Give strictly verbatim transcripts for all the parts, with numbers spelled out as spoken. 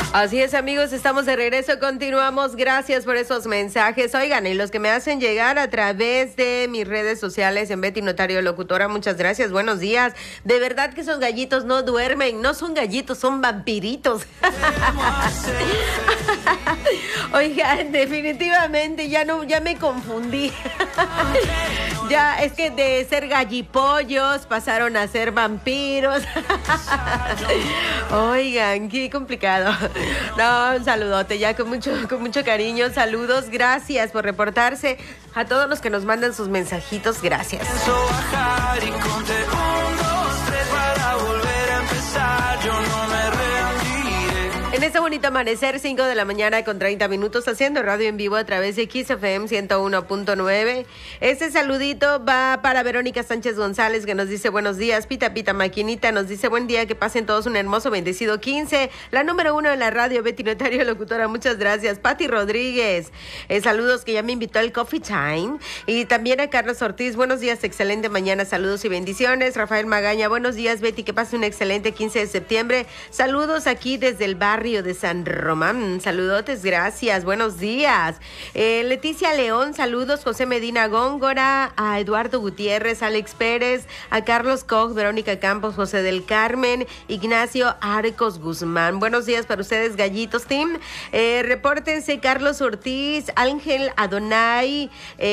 Así es, amigos, estamos de regreso, continuamos, gracias por esos mensajes. Oigan, y los que me hacen llegar a través de mis redes sociales en Betty Notario Locutora, muchas gracias, buenos días. De verdad que esos gallitos no duermen, no son gallitos, son vampiritos. Oigan, definitivamente ya no, ya me confundí. Ya, es que de ser gallipollos pasaron a ser vampiros. Oigan, qué complicado. No, un saludote, ya con mucho, con mucho cariño. Saludos, gracias por reportarse. A todos los que nos mandan sus mensajitos, gracias. En este bonito amanecer, cinco de la mañana con treinta minutos, haciendo radio en vivo a través de Kiss F M ciento uno punto nueve. Este saludito va para Verónica Sánchez González, que nos dice buenos días. Pita Pita Maquinita nos dice buen día, que pasen todos un hermoso bendecido quince. La número uno en la radio, Betty Notario Locutora, muchas gracias. Pati Rodríguez, eh, saludos, que ya me invitó al Coffee Time. Y también a Carlos Ortiz, buenos días, excelente mañana, saludos y bendiciones. Rafael Magaña, buenos días, Betty, que pase un excelente quince de septiembre. Saludos aquí desde el barrio de San Román, saludotes, gracias, buenos días. eh, Leticia León, saludos. José Medina Góngora, a Eduardo Gutiérrez, Alex Pérez, a Carlos Koch, Verónica Campos, José del Carmen, Ignacio Arcos Guzmán, buenos días para ustedes, gallitos team. eh, repórtense Carlos Ortiz, Ángel Adonai,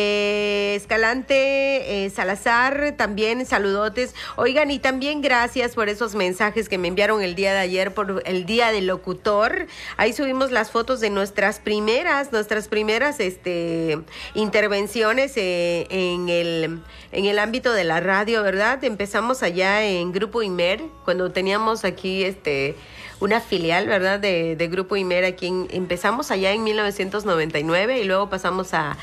eh, Escalante, eh, Salazar, también saludotes. Oigan, y también gracias por esos mensajes que me enviaron el día de ayer por el día del locutor. Ahí subimos las fotos de nuestras primeras, nuestras primeras este, intervenciones eh, en el, en el ámbito de la radio, ¿verdad? Empezamos allá en Grupo Imer, cuando teníamos aquí este, una filial, ¿verdad? De, de Grupo Imer, aquí en, empezamos allá en mil novecientos noventa y nueve y luego pasamos a,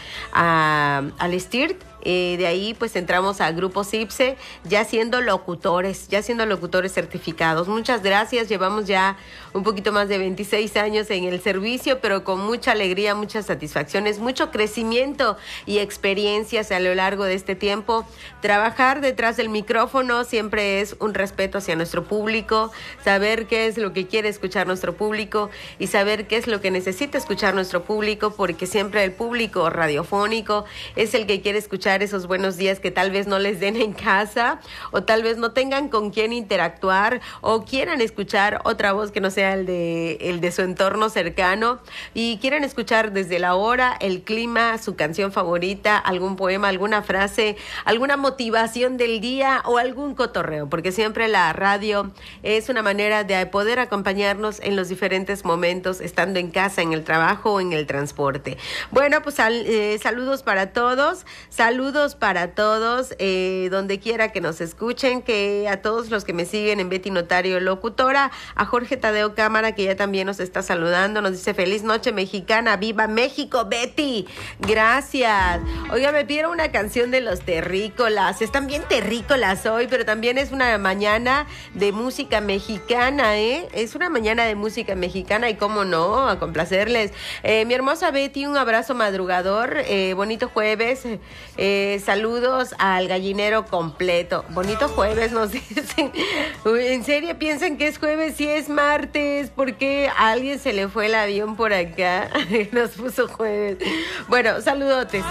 a, al STIRT. Eh, de ahí pues entramos a Grupo CIPSE, ya siendo locutores, ya siendo locutores certificados. Muchas gracias, llevamos ya un poquito más de veintiséis años en el servicio, pero con mucha alegría, muchas satisfacciones, mucho crecimiento y experiencias a lo largo de este tiempo. Trabajar detrás del micrófono siempre es un respeto hacia nuestro público, saber qué es lo que quiere escuchar nuestro público y saber qué es lo que necesita escuchar nuestro público, porque siempre el público radiofónico es el que quiere escuchar esos buenos días que tal vez no les den en casa, o tal vez no tengan con quién interactuar, o quieran escuchar otra voz que no sea el de, el de su entorno cercano, y quieran escuchar desde la hora, el clima, su canción favorita, algún poema, alguna frase, alguna motivación del día o algún cotorreo, porque siempre la radio es una manera de poder acompañarnos en los diferentes momentos, estando en casa, en el trabajo o en el transporte. Bueno, pues sal, eh, saludos para todos, saludos Saludos para todos, eh, donde quiera que nos escuchen, que a todos los que me siguen en Betty Notario Locutora, a Jorge Tadeo Cámara, que ya también nos está saludando, nos dice feliz noche mexicana, viva México, Betty, gracias. Oiga, me pidieron una canción de los terrícolas, están bien terrícolas hoy, pero también es una mañana de música mexicana, ¿eh? Es una mañana de música mexicana y cómo no, a complacerles. Eh, mi hermosa Betty, un abrazo madrugador, eh, bonito jueves, eh, Eh, saludos al gallinero completo. Bonito jueves, nos dicen. ¿En serio piensan que es jueves? Sí, es martes. ¿Por qué a alguien se le fue el avión por acá? Nos puso jueves. Bueno, saludotes.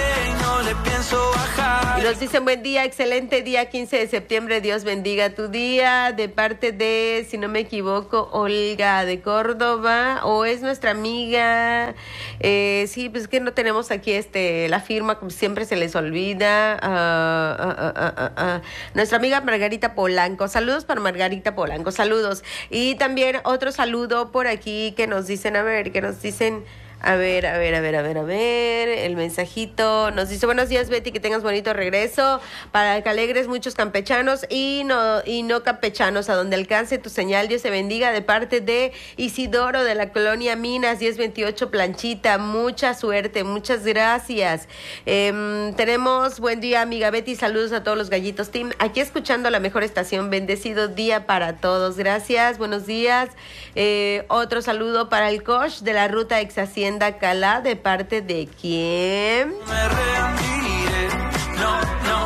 Y nos dicen buen día, excelente día, quince de septiembre. Dios bendiga tu día. De parte de, si no me equivoco, Olga de Córdoba. O es nuestra amiga. Eh, sí, pues que no tenemos aquí este la firma, como siempre se les olvida. Uh, uh, uh, uh, uh, uh. Nuestra amiga Margarita Polanco, saludos para Margarita Polanco, saludos. Y también otro saludo por aquí que nos dicen, a ver, que nos dicen, a ver, a ver, a ver, a ver, a ver, el mensajito nos dice, buenos días Betty, que tengas bonito regreso, para que alegres muchos campechanos y no, y no campechanos, a donde alcance tu señal, Dios te bendiga, de parte de Isidoro de la colonia Minas, diez veintiocho Planchita, mucha suerte, muchas gracias. Eh, tenemos, buen día amiga Betty, saludos a todos los gallitos team, aquí escuchando la mejor estación, bendecido día para todos, gracias, buenos días. Eh, otro saludo para el coach de la ruta ex Hacienda Calá, de parte de quién. Me rendiré, no, no.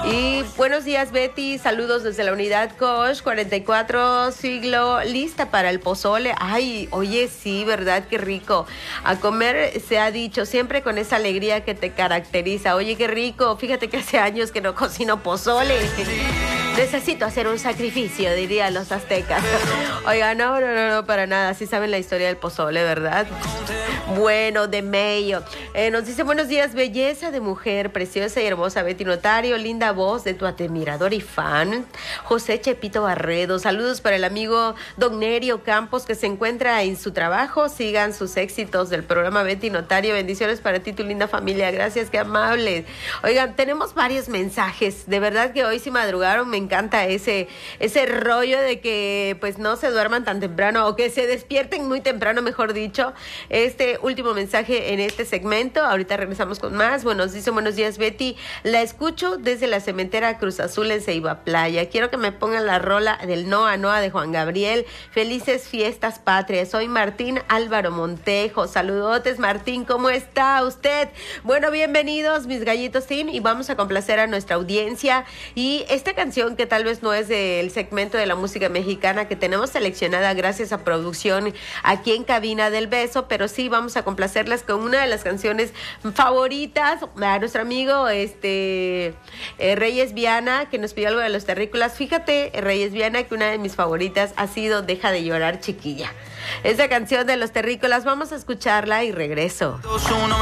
Y buenos días, Betty. Saludos desde la unidad Kosh, cuarenta y cuatro siglo, lista para el pozole. Ay, oye, sí, ¿verdad? Qué rico. A comer se ha dicho, siempre con esa alegría que te caracteriza. Oye, qué rico. Fíjate que hace años que no cocino pozole. Necesito hacer un sacrificio, dirían los aztecas. Oiga, no, no, no, no, para nada. Sí saben la historia del pozole, ¿verdad? Bueno, de Mayo. Eh, nos dice, buenos días, belleza de mujer, preciosa y hermosa Betty Notario, linda voz de tu admirador y fan, José Chepito Barredo. Saludos para el amigo Don Nerio Campos, que se encuentra en su trabajo. Sigan sus éxitos del programa Betty Notario. Bendiciones para ti, tu linda familia. Gracias, qué amables. Oigan, tenemos varios mensajes. De verdad que hoy sí madrugaron. Me encanta ese, ese rollo de que pues no se duerman tan temprano o que se despierten muy temprano, mejor dicho. Este último mensaje en este segmento. Ahorita regresamos con más. Bueno, nos dice, buenos días, Betty. La escucho desde la cementera Cruz Azul en Ceiba Playa. Quiero que me pongan la rola del Noa Noa de Juan Gabriel. Felices fiestas patrias. Soy Martín Álvaro Montejo. Saludotes, Martín. ¿Cómo está usted? Bueno, bienvenidos, mis gallitos Team, y vamos a complacer a nuestra audiencia. Y esta canción, que tal vez no es del segmento de la música mexicana que tenemos seleccionada gracias a producción aquí en Cabina del Beso, pero sí vamos a complacerlas con una de las canciones favoritas a nuestro amigo este eh, Reyes Viana, que nos pidió algo de los terrícolas. Fíjate, Reyes Viana, que una de mis favoritas ha sido Deja de llorar, chiquilla. Esa canción de los terrícolas, vamos a escucharla y regreso.